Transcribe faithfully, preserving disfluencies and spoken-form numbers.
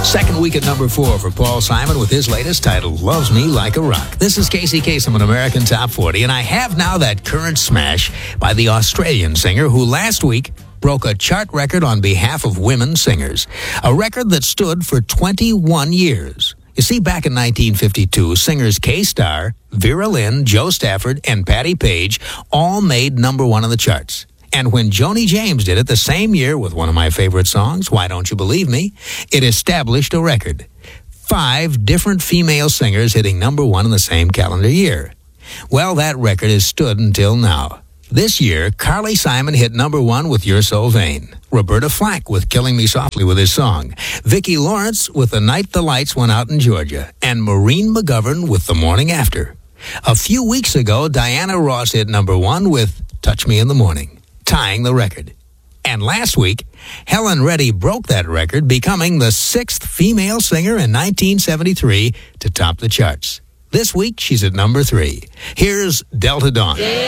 Second week at number four for Paul Simon with his latest title, Loves Me Like a Rock. This is Casey Kasem on American Top forty, and I have now that current smash by the Australian singer who last week broke a chart record on behalf of women singers, a record that stood for twenty-one years. You see, back in nineteen fifty-two, singers Kay Starr, Vera Lynn, Jo Stafford, and Patti Page all made number one on the charts. And when Joni James did it the same year with one of my favorite songs, Why Don't You Believe Me, it established a record. Five different female singers hitting number one in the same calendar year. Well, that record has stood until now. This year, Carly Simon hit number one with You're So Vain. Roberta Flack with Killing Me Softly with his song. Vicki Lawrence with The Night the Lights Went Out in Georgia. And Maureen McGovern with The Morning After. A few weeks ago, Diana Ross hit number one with Touch Me in the Morning, tying the record. And last week, Helen Reddy broke that record, becoming the sixth female singer in nineteen seventy-three to top the charts. This week, she's at number three. Here's Delta Dawn.